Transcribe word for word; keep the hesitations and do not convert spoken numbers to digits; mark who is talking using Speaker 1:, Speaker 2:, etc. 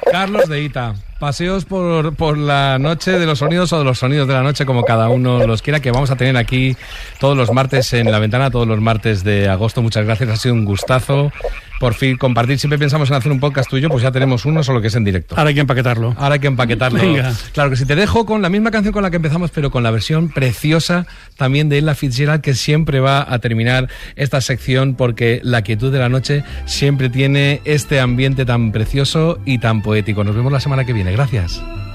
Speaker 1: Carlos de Ita. Paseos por, por la noche de los sonidos o de los sonidos de la noche, como cada uno los quiera, que vamos a tener aquí todos los martes en La Ventana, todos los martes de agosto. Muchas gracias, ha sido un gustazo por fin compartir. Siempre pensamos en hacer un podcast tuyo, pues ya tenemos uno, solo que es en directo.
Speaker 2: Ahora hay que empaquetarlo.
Speaker 1: Ahora hay que empaquetarlo.
Speaker 2: Venga.
Speaker 1: Claro que sí, te dejo con la misma canción con la que empezamos, pero con la versión preciosa también de Ella Fitzgerald, que siempre va a terminar esta sección, porque La quietud de la noche siempre tiene este ambiente tan precioso y tan poético. Nos vemos la semana que viene. Gracias.